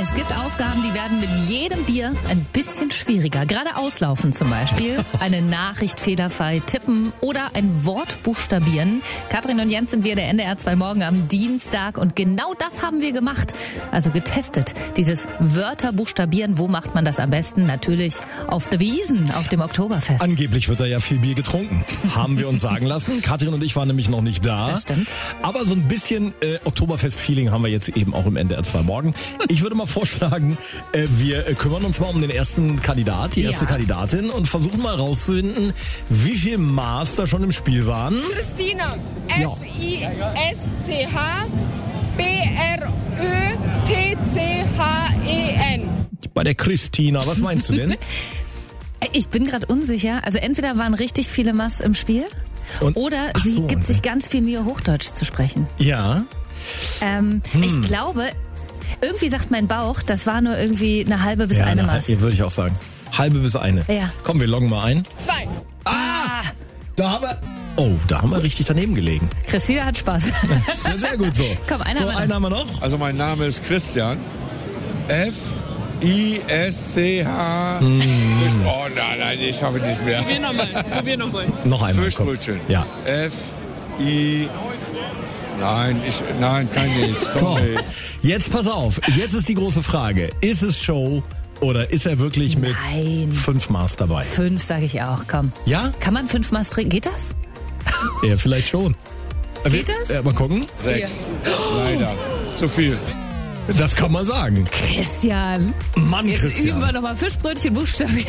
Es gibt Aufgaben, die werden mit jedem Bier ein bisschen schwieriger. Gerade auslaufen zum Beispiel, eine Nachricht fehlerfrei tippen oder ein Wort buchstabieren. Katrin und Jens sind wir der NDR 2 Morgen am Dienstag und genau das haben wir gemacht. Also getestet, dieses Wörter buchstabieren. Wo macht man das am besten? Natürlich auf der Wiesn, auf dem Oktoberfest. Angeblich wird da ja viel Bier getrunken. Haben wir uns sagen lassen. Katrin und ich waren nämlich noch nicht da. Das stimmt. Aber so ein bisschen Oktoberfest-Feeling haben wir jetzt eben auch im NDR 2 Morgen. Ich würde mal vorschlagen, wir kümmern uns mal um den ersten Kandidat, die erste Kandidatin und versuchen mal rauszufinden, wie viel Maß da schon im Spiel waren. Christina. F-I-S-C-H-B-R-Ö-T-C-H-E-N. Bei der Christina, was meinst du denn? Ich bin gerade unsicher. Also entweder waren richtig viele Mass im Spiel oder sie gibt sich ganz viel Mühe, Hochdeutsch zu sprechen. Ja. Ich glaube, irgendwie sagt mein Bauch, das war nur irgendwie eine halbe bis eine Maß. Ja, würde ich auch sagen. Halbe bis eine. Ja. Komm, wir loggen mal ein. 2. Da haben wir richtig daneben gelegen. Christina hat Spaß. Sehr, sehr gut so. Komm, einen haben wir noch. Also mein Name ist Christian. F-I-S-C-H. Oh nein, ich schaffe nicht mehr. Probier nochmal. Noch einmal. Fischbrötchen. Ja. F-I... Nein, kann nicht. Sorry. So, jetzt pass auf. Jetzt ist die große Frage. Ist es Show oder ist er wirklich mit 5 Maß dabei? 5 sage ich auch, komm. Ja? Kann man 5 Maß trinken? Geht das? Ja, vielleicht schon. Geht das? Mal gucken. 6. Leider. Zu viel. Das kann man sagen. Christian. Mann, Jetzt Christian. üben wir nochmal Fischbrötchen buchstabieren.